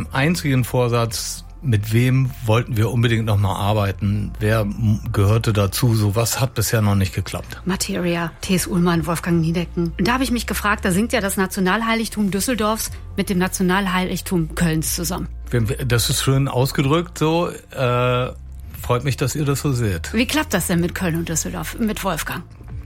dem einzigen Vorsatz, mit wem wollten wir unbedingt nochmal arbeiten? Wer gehörte dazu? Sowas hat bisher noch nicht geklappt. Materia, T.S. Ullmann, Wolfgang Niedecken. Und da habe ich mich gefragt, da singt ja das Nationalheiligtum Düsseldorfs mit dem Nationalheiligtum Kölns zusammen. Das ist schön ausgedrückt so. Freut mich, dass ihr das so seht. Wie klappt das denn mit Köln und Düsseldorf, mit Wolfgang?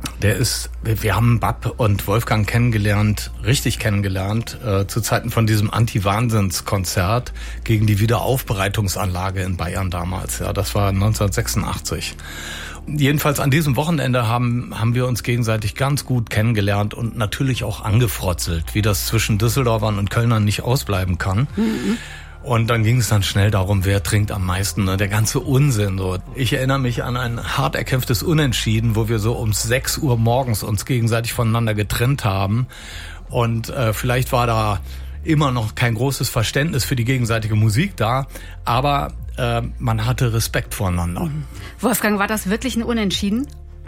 Wir haben Bab und Wolfgang richtig kennengelernt, zu Zeiten von diesem Anti-Wahnsinns-Konzert gegen die Wiederaufbereitungsanlage in Bayern damals. Ja, das war 1986. Jedenfalls an diesem Wochenende haben wir uns gegenseitig ganz gut kennengelernt und natürlich auch angefrotzelt, wie das zwischen Düsseldorfern und Kölnern nicht ausbleiben kann. Mhm. Und dann ging es dann schnell darum, wer trinkt am meisten, ne? Der ganze Unsinn. So. Ich erinnere mich an ein hart erkämpftes Unentschieden, wo wir so um 6 Uhr morgens uns gegenseitig voneinander getrennt haben. Und vielleicht war da immer noch kein großes Verständnis für die gegenseitige Musik da, aber man hatte Respekt voreinander. Wolfgang, war das wirklich ein Unentschieden?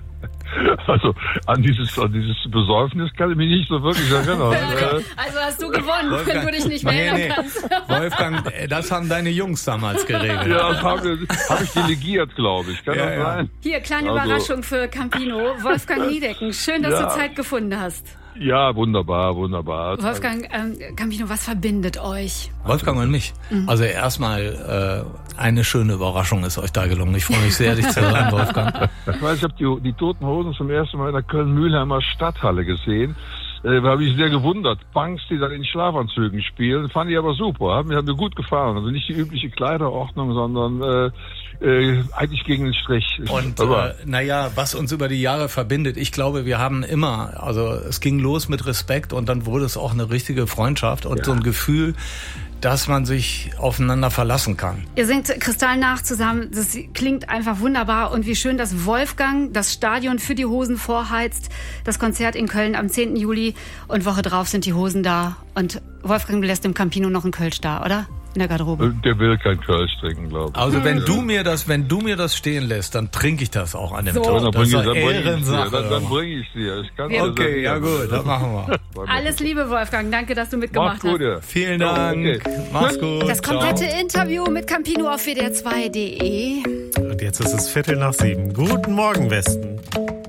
Also an dieses Besäufnis kann ich mich nicht so wirklich erinnern. Also hast du gewonnen, Wolfgang, wenn du dich nicht mehr erinnern kannst. Wolfgang, das haben deine Jungs damals geregelt. Ja, das habe ich delegiert, glaube ich. Kann das sein? Hier, kleine Überraschung für Campino. Wolfgang Niedecken, schön, dass du Zeit gefunden hast. Ja, wunderbar. Wolfgang, Campino, was verbindet euch? Wolfgang und mich. Also erstmal eine schöne Überraschung ist euch da gelungen. Ich freue mich sehr, dich zu hören, Wolfgang. Ich habe die Toten Hosen zum ersten Mal in der Köln-Mühlheimer Stadthalle gesehen. Da habe ich sehr gewundert. Punks, die dann in Schlafanzügen spielen, fand ich aber super. Hat mir gut gefallen. Also nicht die übliche Kleiderordnung, sondern eigentlich gegen den Strich. Und was uns über die Jahre verbindet, ich glaube, wir haben immer, also es ging los mit Respekt und dann wurde es auch eine richtige Freundschaft und so ein Gefühl, dass man sich aufeinander verlassen kann. Ihr singt kristallnach zusammen, das klingt einfach wunderbar und wie schön, dass Wolfgang das Stadion für die Hosen vorheizt. Das Konzert in Köln am 10. Juli und Woche drauf sind die Hosen da und Wolfgang lässt dem Campino noch einen Kölsch da, oder? In der Garderobe. Der will kein Kölsch trinken, glaube ich. Also wenn du mir das stehen lässt, dann trinke ich das auch an dem Tag. Dann das ist eine Ehrensache. Dann bringe ich dir. Okay, ja gut, das machen wir. Alles Liebe, Wolfgang. Danke, dass du mitgemacht hast. Ja. Vielen Dank. Okay. Mach's gut. Das komplette Interview mit Campino auf WDR2.de. Und jetzt ist es 7:15. Guten Morgen, Westen.